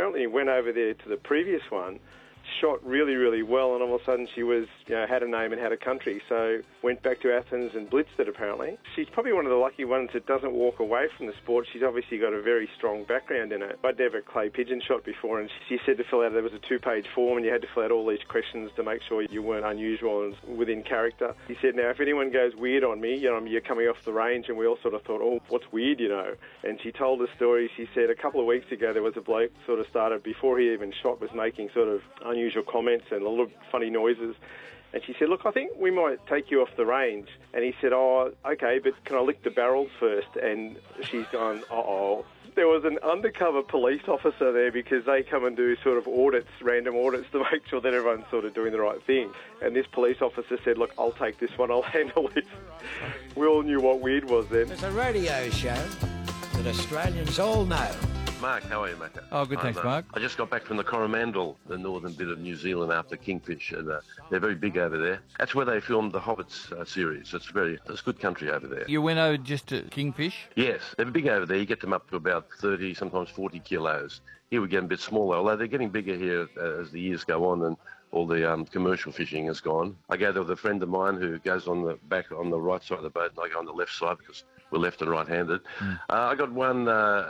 apparently went over there to the previous one, shot really, really well, and all of a sudden she was, had a name and had a country. So went back to Athens and blitzed it, apparently. She's probably one of the lucky ones that doesn't walk away from the sport. She's obviously got a very strong background in it. I'd never clay pigeon shot before, and she said to fill out, there was a 2-page form, and you had to fill out all these questions to make sure you weren't unusual and within character. She said, now, if anyone goes weird on me, you're coming off the range, and we all sort of thought, oh, what's weird, And she told the story. She said a couple of weeks ago there was a bloke sort of started, before he even shot, was making sort of unusual comments and a little funny noises. And she said, look, I think we might take you off the range. And he said, oh, okay, but can I lick the barrels first? And she's gone, uh-oh. There was an undercover police officer there because they come and do sort of audits, random audits, to make sure that everyone's sort of doing the right thing. And this police officer said, look, I'll take this one, I'll handle it. We all knew what weird was then. There's a radio show that Australians all know. Mark, how are you, mate? Oh, good, thanks, Mark. I just got back from the Coromandel, the northern bit of New Zealand, after Kingfish, and they're very big over there. That's where they filmed the Hobbits series. It's good country over there. You went over just to Kingfish? Yes, they're big over there. You get them up to about 30, sometimes 40 kilos. Here we get them a bit smaller, although they're getting bigger here as the years go on and all the commercial fishing has gone. I go there with a friend of mine who goes on the right side of the boat, and I go on the left side because we're left and right-handed. I got one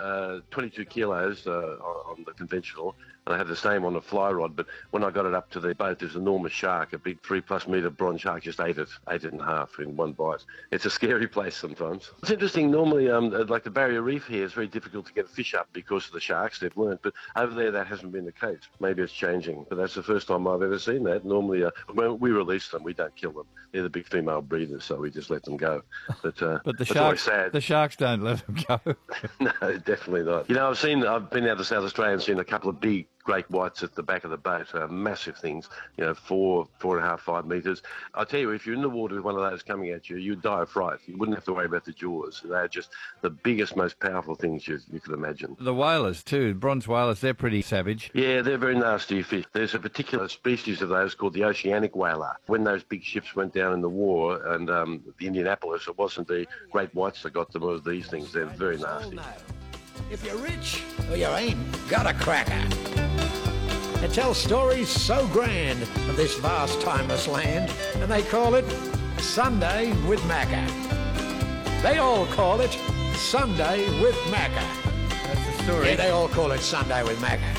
22 kilos on the conventional, and I had the same on the fly rod, but when I got it up to the boat, there's an enormous shark, a big 3+ metre bronze shark, just ate it in half in one bite. It's a scary place sometimes. It's interesting, normally, like the Barrier Reef here, it's very difficult to get a fish up because of the sharks, they've learned, but over there that hasn't been the case. Maybe it's changing, but that's the first time I've ever seen that. Normally, when we release them, we don't kill them. They're the big female breeders, so we just let them go. But the sharks don't let them go. No, definitely not. I've been out to South Australia and seen a couple of big great whites at the back of the boat, massive things, 4.5, 5 metres. I tell you, if you're in the water with one of those coming at you, you'd die of fright. You wouldn't have to worry about the jaws. They're just the biggest, most powerful things you could imagine. The whalers too, bronze whalers, they're pretty savage. Yeah, they're very nasty fish. There's a particular species of those called the oceanic whaler. When those big ships went down in the war and the Indianapolis, it wasn't the great whites that got them, it was these things. They're very nasty. If you're rich or you ain't got a cracker. It tells stories so grand of this vast, timeless land, and they call it Sunday with Macca. They all call it Sunday with Macca. That's the story. Yeah, they all call it Sunday with Macca.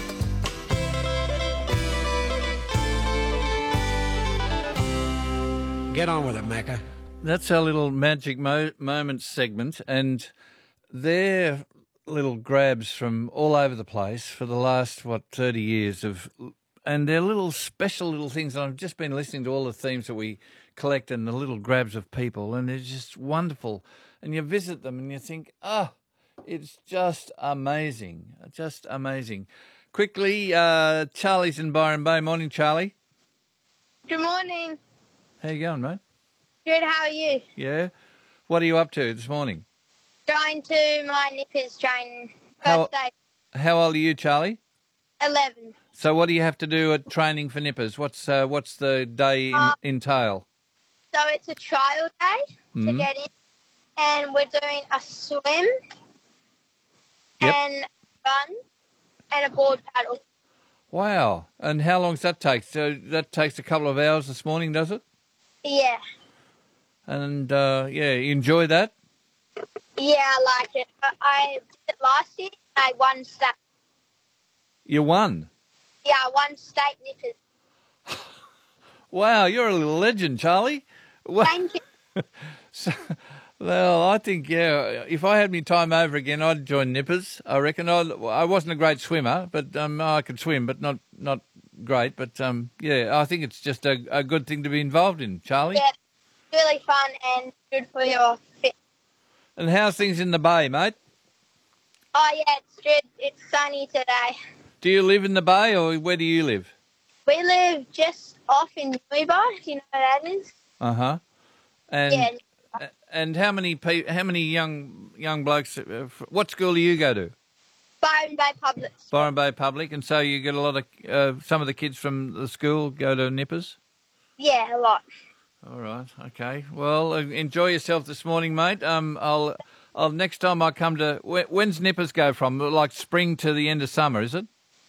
Get on with it, Macca. That's our little magic moments segment, and they're little grabs from all over the place for the last 30 years and they're little special little things. And I've just been listening to all the themes that we collect and the little grabs of people, and they're just wonderful. And you visit them and you think, it's just amazing, just amazing. Quickly, Charlie's in Byron Bay. Morning, Charlie. Good morning. How you going, mate? Good, how are you? Yeah. What are you up to this morning? Going to my nippers training. First day. How old are you, Charlie? 11. So what do you have to do at training for nippers? What's the day entail? So it's a trial day to get in, and we're doing a swim and run and a board paddle. Wow. And how long does that take? So that takes a couple of hours this morning, does it? Yeah. And, you enjoy that? Yeah, I like it. I did it last year and I won state. You won? Yeah, I won state nippers. Wow, you're a little legend, Charlie. Well, Thank you. Well, I think, if I had me time over again, I'd join nippers, I reckon. I wasn't a great swimmer, but I could swim, but not great. But, I think it's just a good thing to be involved in, Charlie. Yeah, really fun and good for your fit. And how's things in the bay, mate? Oh, yeah, it's good. It's sunny today. Do you live in the bay, or where do you live? We live just off in Newbar, if you know where that is. Uh-huh. And, yeah. And how many young blokes, what school do you go to? Byron Bay Public. Byron Bay Public, and so you get a lot of, some of the kids from the school go to nippers? Yeah, a lot. All right, okay. Well, enjoy yourself this morning, mate. I'll next time I come to, when's nippers go from? Like spring to the end of summer, is it?